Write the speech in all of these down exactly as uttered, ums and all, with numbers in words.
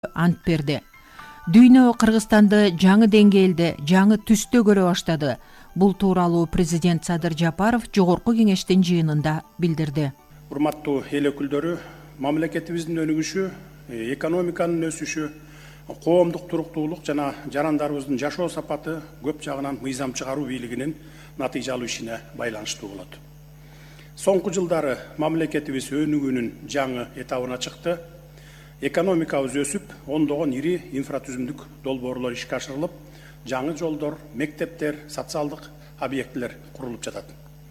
ант берди. Дүйнө Кыргызстанды жаңы деңгээлде, жаңы түстө көрө баштады. Бул тууралуу президент Садыр Жапаров жогорку кеңештин жыйынында билдирди. Урматтуу эл өкүлдөрү, мамлекетибиздин өнүгүшү, экономиканын өсүшү, коомдук туруктуулук жана жарандарыбыздын жашоо сапаты көп жагынан мыйзам чыгаруу бийлигинин натыйжалуу ишине байланыштуу болот. Соңку жылдары мамлекетибиз өнүгүүнүн жаңы этабына чыкты. Экономикабыз өсүп, ондогон ири инфратүзүмдүк долбоорлор ишке ашырылып, жаңы жолдор, мектептер, социалдык объектилер курулуп жатат.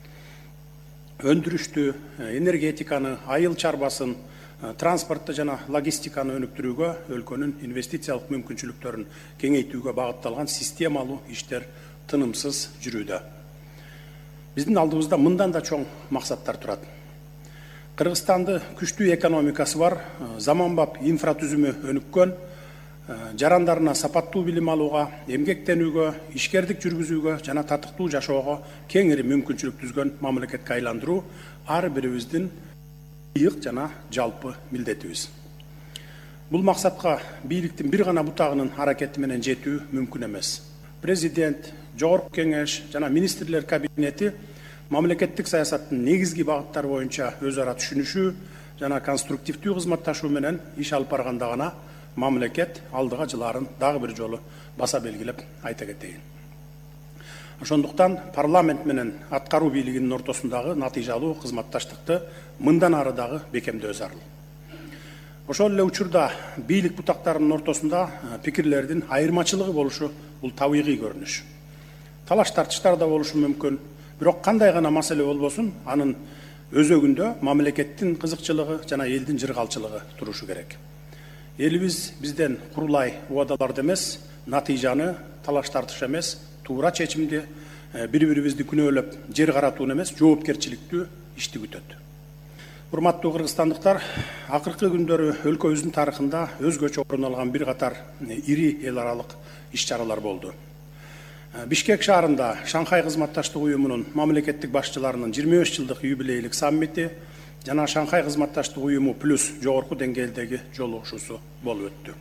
Өндүрүштү, энергетиканы, айыл чарбасын, транспортты жана логистиканы өнүктүрүүгө, өлкөнүн инвестициялык мүмкүнчүлүктөрүн кеңейтүүгө багытталган системалуу иштер тынымсыз жүрүүдө. Биздин алдыбызда мындан да чоң максаттар турат. Кыргызстанды күчтүү экономикасы бар, заманбап инфратүзүмү өнүккөн, жарандарына сапаттуу билим алууга, эмгектенүүгө, ишкердик жүргүзүүгө жана татыктуу жашоого кеңири мүмкүнчүлүк түзгөн мамлекетке айландыруу ар бирибиздин ыйык жана жалпы милдетибиз. Бул максатка бийликтин бир гана бутагынын аракети менен жетүү мүмкүн эмес. Президент, жогорку кеңеш жана министрлер кабинети мамлекеттик саясаттын негизги багыттары боюнча өз ара түшүнүшүү жана конструктивдүү кызматташуу менен иш алып барганда гана мамлекет алдыга жылаарын дагы бир жолу баса белгилеп айта кетейин. Ошондуктан парламент менен аткаруу бийлигинин ортосундагы натыйжалуу кызматташтыкты мындан ары дагы бекемдөө зарыл. Ошол эле учурда бийлик бутактарынын ортосунда пикирлердин айырмачылыгы болушу бул табигый көрүнүш. Талаш тартыштар да болушу мүмкүн. Бирок кандай гана маселе болбосун, анын өзөгүндө мамлекеттин кызыкчылыгы жана элдин жыргалчылыгы турушу керек. Элибиз бизден курулай убадаларды эмес, натыйжаны, талаш тартыш эмес, туура чечимди, бири-бирибизди күнөөлөп, жер каратууну эмес, жоопкерчиликтүү ишти күтөт. Урматтуу кыргызстандыктар, акыркы күндөрү өлкөбүздүн тарыхында өзгөчө орун алган бир катар ири эл аралык иш-чаралар болду. Бишкек шаарында Шанхай кызматташтык уюмунун мамлекеттик башчыларынын жыйырма беш жылдык юбилейлик саммити жана Шанхай кызматташтык уюму плюс жогорку деңгээлдеги жолугушуусу болуп өттү.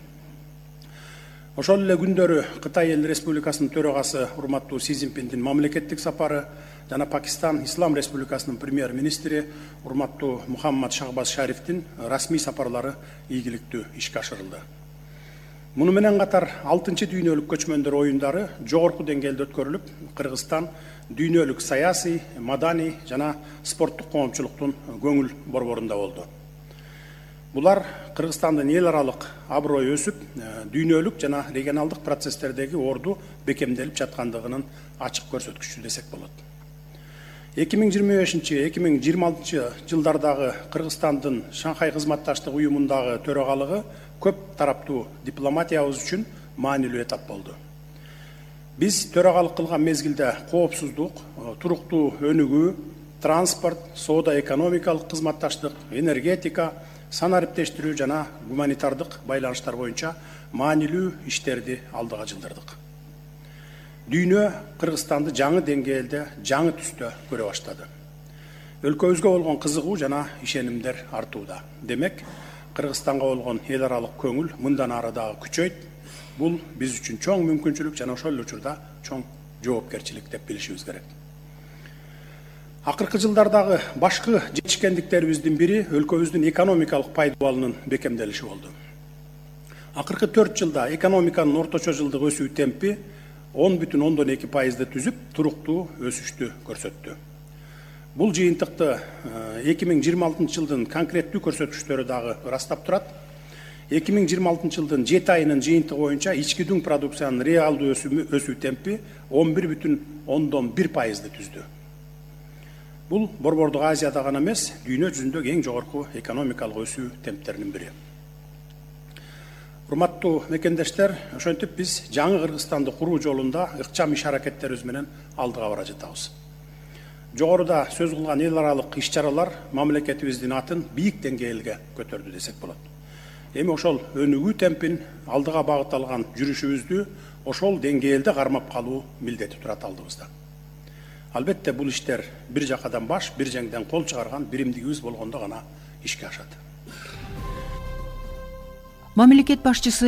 Ошол эле күндөрү Кытай Эл Республикасынын төрагасы урматтуу Си Цзиньпиндин мамлекеттик сапары жана Пакистан Ислам Республикасынын премьер-министри урматтуу Мухаммад Шахбаз Шарифтин расмий сапарлары ийгиликтүү ишке ашырылды. Муну менен катар алтынчы дүйнөлүк көчмөндөр оюндары жогорку деңгээлде өткөрүлүп, Кыргызстан дүйнөлүк саясий, маданий жана спорттук коомчулуктун көңүл борборунда болду. Булар Кыргызстандын эл аралык аброю өсүп, дүйнөлүк жана регионалдык процесстердеги орду бекемделип жаткандыгынын ачык көрсөткүчү десек болот. эки миң жыйырма бешинчи — эки миң жыйырма алтынчы жылдардагы Кыргызстандын Шанхай кызматташтык уюмундагы төрагалыгы көп тараптуу дипломатиябыз үчүн маанилүү этап болду. Биз төрагалык кылган мезгилде коопсуздук, туруктуу өнүгүү, транспорт, соода-экономикалык кызматташтык, энергетика, санариптештирүү жана гуманитардык байланыштар боюнча маанилүү иштерди алдыга жылдырдык. Дүйнө Кыргызстанды жаңы деңгээлде, жаңы түстө көрө баштады. Өлкөбүзгө болгон кызыгуу жана ишенимдер артууда. Демек, Кыргызстанга болгон эл аралык көңүл мындан ары дагы күчөйт. Бул биз үчүн чоң мүмкүнчүлүк жана ошол эле учурда чоң жоопкерчилик деп билишибиз керек. Акыркы жылдардагы башкы жетишкендиктерибиздин бири өлкөбүздүн экономикалык пайдалануунун бекемделиши болду. Акыркы төрт жылда экономиканын орточо жылдык өсүү темпи он бүтүн ондон эки пайызды түзүп, туруктуу өсүштү көрсөттү. Бул жыйынтыкты эки миң жыйырма алтынчы жылдын конкреттүү көрсөткүчтөрү дагы ырастап турат. эки миң жыйырма алтынчы жылдын жети айынын жыйынтыгы боюнча ички дүң продукциянын реалдуу өсүү темпи он бир бүтүн ондон бир пайызды түздү. Бул Борбордук Азияда гана эмес, дүйнө жүзүндөгү эң жогорку экономикалык өсүү темптеринин бири. Урматтуу мекендештер, ошентип биз жаңы Кыргызстанды куруу жолунда ыкчам иш аракеттерибиз менен алдыга бара жатабыз. Жогоруда сөз кылган эл аралык иш-чаралар мамлекетибиздин атын бийик деңгээлге көтөрдү десек болот. Эми ошол өнүгүү темпин алдыга багытталган жүрүшүбүздү ошол деңгээлде кармап калуу милдети турат алдыбызда. Албетте бул иштер бир жакадан баш, бир жеңден кол чыгарган биримдигибиз болгондо гана ишке ашат. мамлекет башчысы